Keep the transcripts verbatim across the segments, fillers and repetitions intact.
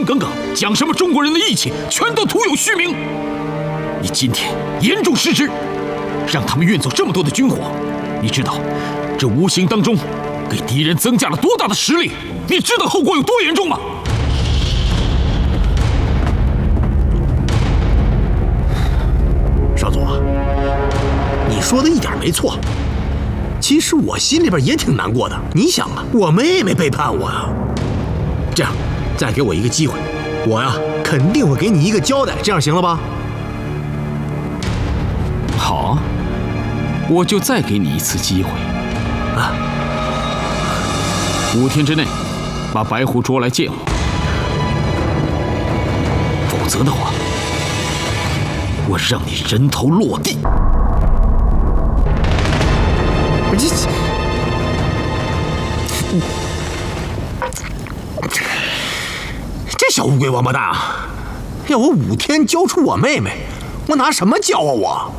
耿耿，讲什么中国人的义气，全都徒有虚名。你今天严重失职，让他们运走这么多的军火，你知道这无形当中给敌人增加了多大的实力？你知道后果有多严重吗？ 少佐，你说的一点没错。其实我心里边也挺难过的。你想啊，我妹妹背叛我啊。这样，再给我一个机会，我呀肯定会给你一个交代，这样行了吧？ 好，我就再给你一次机会啊！五天之内把白狐捉来见我，否则的话，我让你人头落地！ 这这小乌龟王八蛋啊！要我五天交出我妹妹，我拿什么交啊我？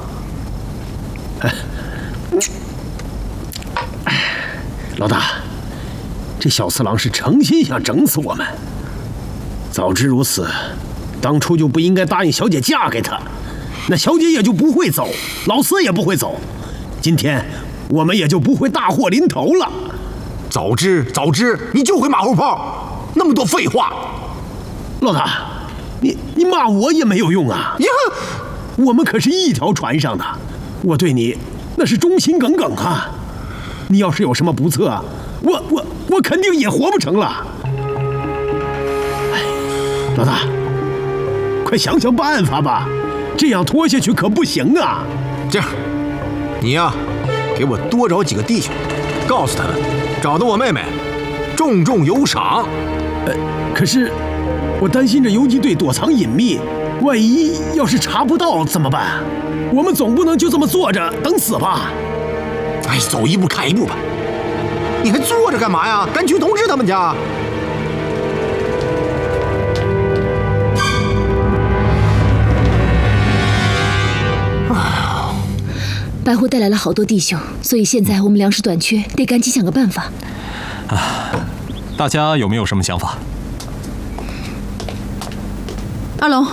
老大，这小次郎是诚心想整死我们。早知如此，当初就不应该答应小姐嫁给他，那小姐也就不会走，老四也不会走，今天我们也就不会大祸临头了。 早知早知，你就会马后炮，那么多废话。 老大，你你骂我也没有用啊！ 呀， 我们可是一条船上的，我对你那是忠心耿耿啊！你要是有什么不测，我我我肯定也活不成了。哎，老大，快想想办法吧，这样拖下去可不行啊！ 这样，你呀，给我多找几个弟兄，告诉他们，找到我妹妹，重重有赏。 呃，可是我担心这游击队躲藏隐秘，万一要是查不到怎么办？我们总不能就这么坐着等死吧？ 哎，走一步看一步吧。你还坐着干嘛呀？赶去同志他们家。 白狐带来了好多弟兄，所以现在我们粮食短缺，得赶紧想个办法。 啊，大家有没有什么想法？ 阿龙，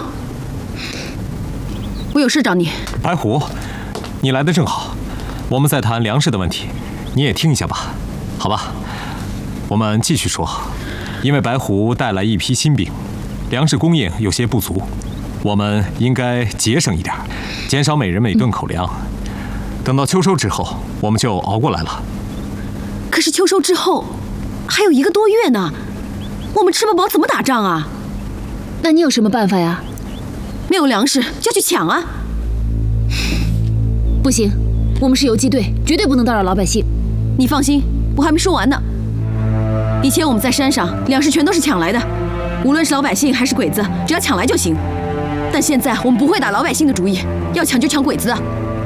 我有事找你。 白狐，你来的正好，我们在谈粮食的问题，你也听一下吧，好吧？我们继续说，因为白狐带来一批新兵，粮食供应有些不足，我们应该节省一点，减少每人每顿口粮。嗯，等到秋收之后，我们就熬过来了。 可是秋收之后还有一个多月呢，我们吃不饱怎么打仗啊？ 那你有什么办法呀？ 没有粮食就去抢啊！ 不行，我们是游击队，绝对不能打扰老百姓。 你放心，我还没说完呢。以前我们在山上，粮食全都是抢来的，无论是老百姓还是鬼子，只要抢来就行。但现在我们不会打老百姓的主意，要抢就抢鬼子的。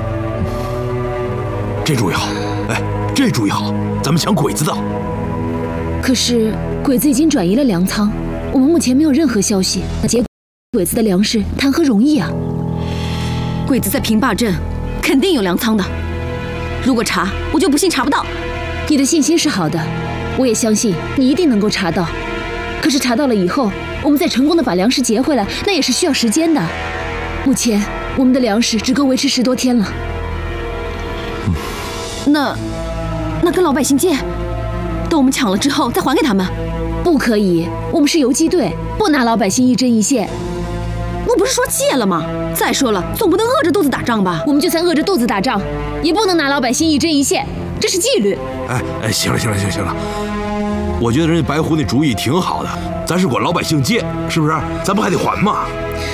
这主意好，哎，这主意好，咱们抢鬼子的。 可是鬼子已经转移了粮仓，我们目前没有任何消息，那劫鬼子的粮食谈何容易啊！ 鬼子在平坝镇肯定有粮仓的，如果查，我就不信查不到。 你的信心是好的，我也相信你一定能够查到。可是查到了以后，我们再成功的把粮食劫回来，那也是需要时间的。目前我们的粮食只够维持十多天了。 嗯，那那跟老百姓借，等我们抢了之后再还给他们。 不可以，我们是游击队，不拿老百姓一针一线。 我不是说借了吗？再说了，总不能饿着肚子打仗吧？ 我们就算饿着肚子打仗，也不能拿老百姓一针一线，这是纪律。 哎哎，行了行了行了行了，我觉得人家白狐那主意挺好的，咱是管老百姓借，是不是？咱不还得还吗？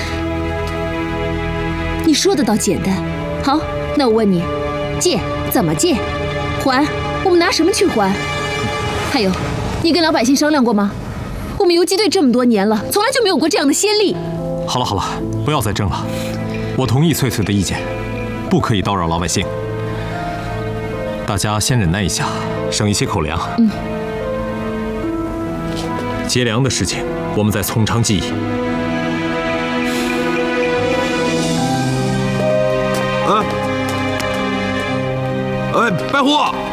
你说的倒简单。好，那我问你，借怎么借？还我们拿什么去还？还有，你跟老百姓商量过吗？我们游击队这么多年了，从来就没有过这样的先例。 好了好了，不要再争了。我同意翠翠的意见，不可以叨扰老百姓。大家先忍耐一下，省一些口粮。 嗯。 劫粮的事情，我们再从长计议。 哎，哎，白狐。